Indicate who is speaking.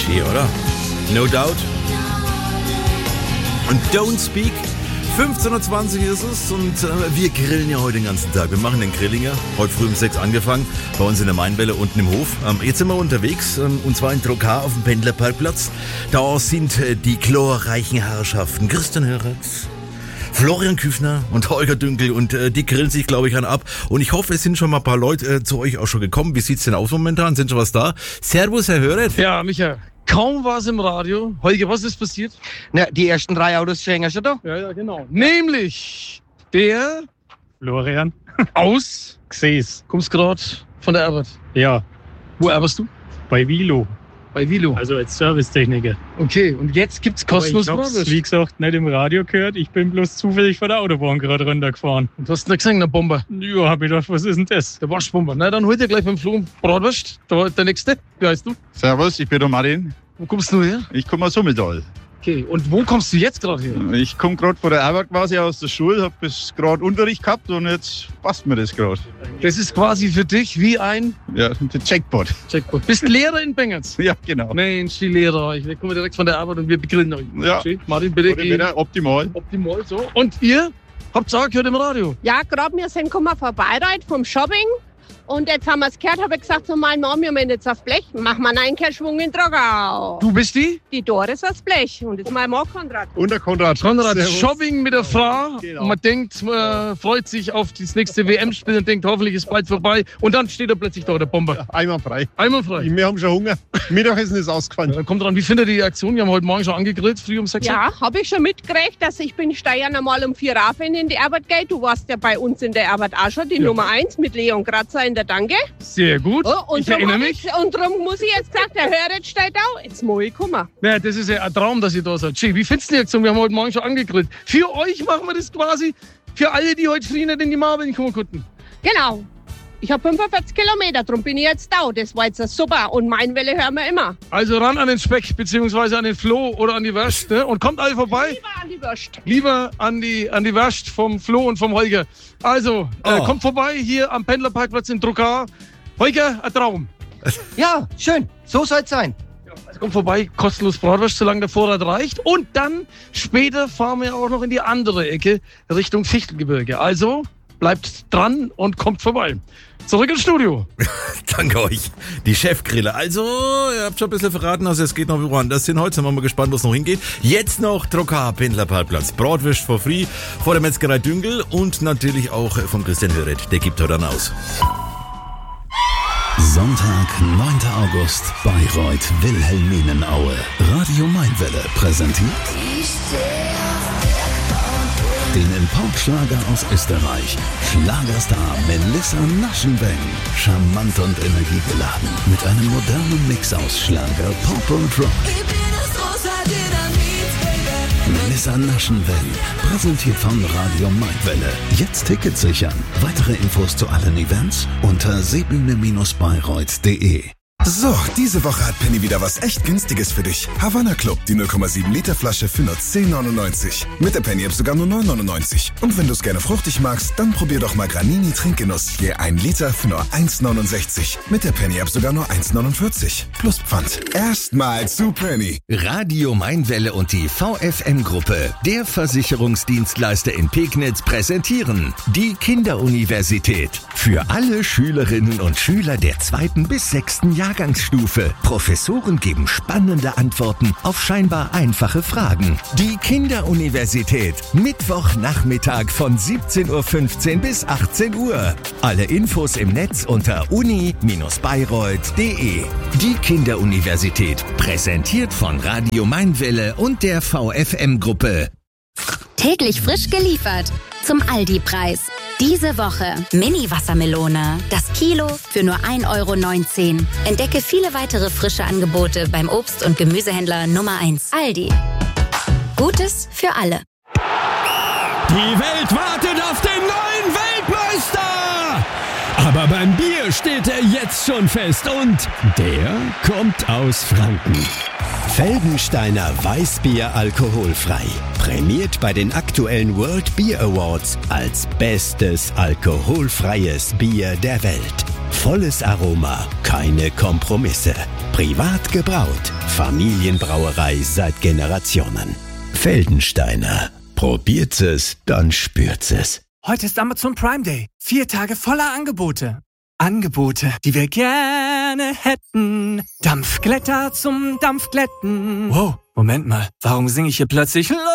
Speaker 1: Klischee, oder? No doubt. Und Don't Speak. 15.20 Uhr ist es und wir grillen ja heute den ganzen Tag. Wir machen den Grillinger. Heute früh um 6 angefangen, bei uns in der Mainwelle unten im Hof. Jetzt sind wir unterwegs und zwar in Trokar auf dem Pendlerparkplatz. Da sind die glorreichen Herrschaften Christian Höretz, Florian Küffner und Holger Dünkel und die grillen sich, glaube ich, ab. Und ich hoffe, es sind schon mal ein paar Leute zu euch auch schon gekommen. Wie sieht's denn aus momentan? Sind schon was da? Servus, Herr Höretz.
Speaker 2: Ja, Micha, kaum war es im Radio. Holger, was ist passiert?
Speaker 3: Na, die ersten 3 Autos stehen schon da.
Speaker 2: Ja, genau. Nämlich der
Speaker 4: Florian
Speaker 2: aus
Speaker 4: Xes.
Speaker 2: Kommst gerade von der Arbeit.
Speaker 4: Ja,
Speaker 2: Wo arbeitest du?
Speaker 4: bei Vilo,
Speaker 2: Bei Vilo.
Speaker 4: also als Servicetechniker.
Speaker 2: Okay, und jetzt gibt's kostenlos
Speaker 4: Aber ich hab's,
Speaker 2: Bratwurst.
Speaker 4: wie gesagt, nicht im Radio gehört. Ich bin bloß zufällig von der Autobahn gerade runtergefahren.
Speaker 2: Und du hast nicht gesehen, der Bomber.
Speaker 4: Ja, hab ich gedacht, was ist denn das?
Speaker 2: Der Waschbomber. Na, dann hol dir gleich beim Flo Bratwurst. Der nächste. Wie heißt du?
Speaker 5: Servus, ich bin der Martin.
Speaker 2: Wo kommst du her?
Speaker 5: Ich komme aus Summetal.
Speaker 2: Okay, und wo kommst du jetzt gerade her?
Speaker 5: Ich komme gerade von der Arbeit quasi aus der Schule, habe bis gerade Unterricht gehabt und jetzt passt mir das gerade.
Speaker 2: Das ist quasi für dich wie ein
Speaker 5: Ja, der Jackpot.
Speaker 2: Jackpot. Bist Lehrer in Bengerz?
Speaker 5: Ja, genau.
Speaker 2: Mensch, die Lehrer. Ich komme direkt von der Arbeit und wir begrillen euch.
Speaker 5: Ja.
Speaker 2: Okay, Martin, bitte
Speaker 5: Oder
Speaker 2: geh.
Speaker 5: wieder optimal.
Speaker 2: Optimal so. Und ihr habt's auch gehört im Radio.
Speaker 6: Ja, gerade wir sind gekommen vorbei vom Shopping. Und jetzt haben wir es gehört, habe ich gesagt, so mein Mann, wir müssen jetzt auf Blech, machen wir einen Schwung in Drogau.
Speaker 2: Du bist die?
Speaker 6: Die Doris aus Blech und das ist mein Mann Konrad.
Speaker 5: Und der Konrad.
Speaker 2: Konrad,
Speaker 5: Servus.
Speaker 2: Shopping mit der Frau.
Speaker 5: Genau.
Speaker 2: Und man denkt, freut sich auf das nächste WM-Spiel und denkt, hoffentlich ist bald vorbei. Und dann steht er plötzlich da, der Bomber.
Speaker 5: Einmal frei.
Speaker 2: Einmal frei.
Speaker 5: Wir haben schon Hunger. Mittagessen ist
Speaker 2: Ja,
Speaker 5: ausgefallen.
Speaker 2: dann kommt dran, wie findet ihr die Aktion? Wir haben heute Morgen schon angegrillt, früh um 6 Uhr.
Speaker 6: Ja, habe ich schon mitgekriegt, dass ich bin Steuern einmal um 4 Uhr wenn in die Arbeit gehe. Du warst ja bei uns in der Arbeit auch schon, die Nummer 1 mit Leon Kratzer in der Danke.
Speaker 2: Sehr gut.
Speaker 6: Oh,
Speaker 2: Ich erinnere mich.
Speaker 6: Und darum muss ich jetzt sagen, der Hörer steht da, jetzt muss ich kommen.
Speaker 2: Ja, das ist ja ein Traum, dass ihr da seid. Schön, wie findest du die Aktion? Wir haben heute Morgen schon angegrillt. Für euch machen wir das quasi, für alle, die heute früh nicht in die Marvin kommen konnten.
Speaker 6: Genau. Ich habe 45 Kilometer, darum bin ich jetzt da. Das war jetzt super. Und Mainwelle hören wir immer.
Speaker 2: Also ran an den Speck, beziehungsweise an den Flo oder an die Wurst. Ne? Und kommt alle vorbei.
Speaker 6: Lieber an die Wurst.
Speaker 2: Lieber an die Wurst vom Flo und vom Holger. Also, kommt vorbei hier am Pendlerparkplatz in Trokar. Holger, ein Traum.
Speaker 3: Ja, schön. So soll's sein.
Speaker 2: Also kommt vorbei, kostenlos Bratwurst, solange der Vorrat reicht. Und dann später fahren wir auch noch in die andere Ecke, Richtung Fichtelgebirge. Also bleibt dran und kommt vorbei. Zurück ins Studio.
Speaker 1: Danke euch, die Chefgrille. Also, ihr habt schon ein bisschen verraten, also es geht noch woanders hin. Heute sind wir mal gespannt, wo es noch hingeht. Jetzt noch Trokar, Pendlerparkplatz. Bratwurst for free vor der Metzgerei Dünkel und natürlich auch von Christian Höretz. Der gibt heute dann aus.
Speaker 7: Sonntag, 9. August, Bayreuth, Wilhelminaue. Radio Mainwelle präsentiert den Importschlager aus Österreich. Schlagerstar Melissa Naschenweng. Charmant und energiegeladen. Mit einem modernen Mix aus Schlager, Pop und Rock. Melissa Naschenweng. Präsentiert von Radio Mainwelle. Jetzt Tickets sichern. Weitere Infos zu allen Events unter seebühne-bayreuth.de.
Speaker 8: So, diese Woche hat Penny wieder was echt Günstiges für dich. Havana Club, die 0,7 Liter Flasche für nur 10,99. Mit der Penny App sogar nur 9,99. Und wenn du es gerne fruchtig magst, dann probier doch mal Granini Trinkgenuss. Je 1 Liter für nur 1,69. Mit der Penny App sogar nur 1,49. Plus Pfand. Erstmal zu Penny.
Speaker 9: Radio Mainwelle und die VFM-Gruppe, der Versicherungsdienstleister in Pegnitz, präsentieren die Kinderuniversität. Für alle Schülerinnen und Schüler der 2. bis 6. Jahrgangsstufe. Professoren geben spannende Antworten auf scheinbar einfache Fragen. Die Kinderuniversität. Mittwochnachmittag von 17.15 Uhr bis 18 Uhr. Alle Infos im Netz unter uni-bayreuth.de. Die Kinderuniversität. Präsentiert von Radio Mainwelle und der VFM-Gruppe.
Speaker 10: Täglich frisch geliefert. Zum Aldi-Preis. Diese Woche Mini-Wassermelone. Das Kilo für nur 1,19 €. Entdecke viele weitere frische Angebote beim Obst- und Gemüsehändler Nummer 1. Aldi. Gutes für alle.
Speaker 11: Die Welt wartet auf den neuen Weltmeister! Aber beim Bier steht er jetzt schon fest und der kommt aus Franken.
Speaker 12: Feldensteiner Weißbier alkoholfrei. Prämiert bei den aktuellen World Beer Awards als bestes alkoholfreies Bier der Welt. Volles Aroma, keine Kompromisse. Privat gebraut. Familienbrauerei seit Generationen. Feldensteiner. Probiert es, dann spürt's es.
Speaker 13: Heute ist Amazon Prime Day. 4 Tage voller Angebote. Angebote, die wir gerne hätten. Dampfglätter zum Dampfglätten. Wow, Moment mal. Warum singe ich hier plötzlich